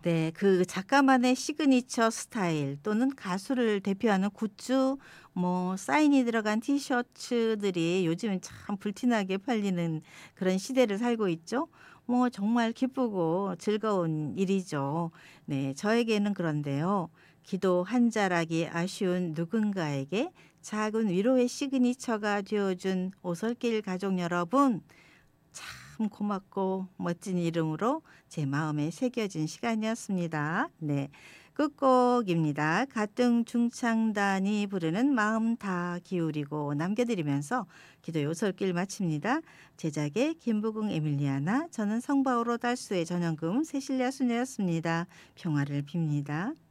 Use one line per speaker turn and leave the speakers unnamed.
네. 그 작가만의 시그니처 스타일 또는 가수를 대표하는 굿즈 뭐 사인이 들어간 티셔츠들이 요즘은 참 불티나게 팔리는 그런 시대를 살고 있죠. 뭐 정말 기쁘고 즐거운 일이죠. 네. 저에게는 그런데요. 기도 한 자락이 아쉬운 누군가에게 작은 위로의 시그니처가 되어 준 오솔길 가족 여러분, 참 고맙고 멋진 이름으로 제 마음에 새겨진 시간이었습니다. 네. 끝곡입니다. 가등 중창단이 부르는 마음 다 기울이고 남겨드리면서 기도 요솔길 마칩니다. 제작의 김부궁 에밀리아나, 저는 성바오로 달수의 전영금 세실리아 수녀였습니다. 평화를 빕니다.